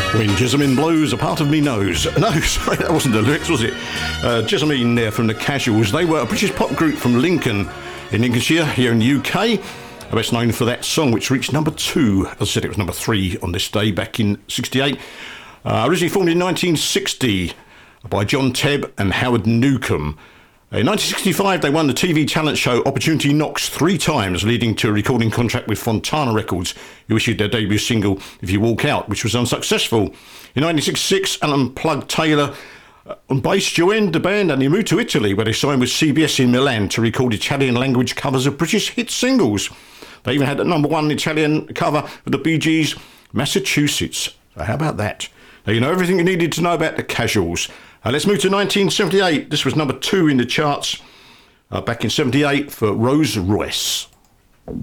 When Jessamine blows, a part of me knows. No, sorry, that wasn't the lyrics, was it? Jessamine there from the Casuals. They were a British pop group from Lincoln in Lincolnshire, here in the UK. Best known for that song, which reached number 2. As I said, it was number 3 on this day back in '68. Originally formed in 1960 by John Tebb and Howard Newcomb. In 1965, they won the TV talent show Opportunity Knocks 3 times, leading to a recording contract with Fontana Records, who issued their debut single, If You Walk Out, which was unsuccessful. In 1966, Alan Plug Taylor on bass joined the band and they moved to Italy, where they signed with CBS in Milan to record Italian-language covers of British hit singles. They even had a number 1 Italian cover of the Bee Gees' Massachusetts. So how about that? Now you know everything you needed to know about the Casuals. Let's move to 1978. This was number 2 in the charts back in '78 for Rose Royce.